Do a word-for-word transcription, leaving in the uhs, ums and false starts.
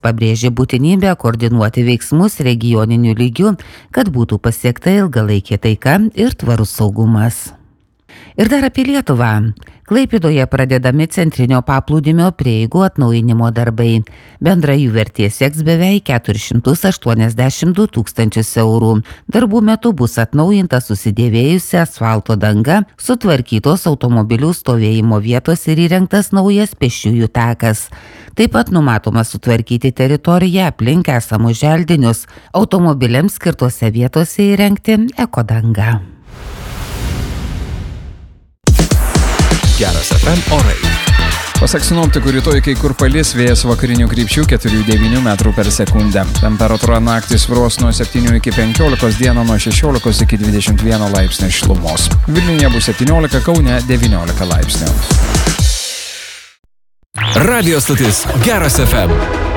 Pabrėžė būtinybę koordinuoti veiksmus regioniniu lygiu, kad būtų pasiekta ilgalaikė taika ir tvarus saugumas. Ir dar apie Lietuvą. Klaipėdoje pradedami centrinio paplūdimio prieigų atnaujinimo darbai. Bendra jų vertė sieks beveik keturis šimtus aštuoniasdešimt du tūkstančius eurų. Darbų metu bus atnaujinta susidėvėjusi asfalto danga, sutvarkytos automobilių stovėjimo vietos ir įrengtas naujas pėsčiųjų takas. Taip pat numatoma sutvarkyti teritoriją aplink esamus želdinius, automobiliams skirtose vietose įrengti ekodangą. Geras F M orai. Pasak sinoptikų, rytoj kai kur palis, vėjas vakarinių krypčių keturi devyni metrų per sekundę. Temperatūra naktį svyruos nuo septynių iki penkiolikos, dieną nuo šešiolikos iki dvidešimt vieno laipsnio šilumos. Vilniuje bus septyniolika, Kaune devyniolika laipsnių. Radio stotis Geras F M.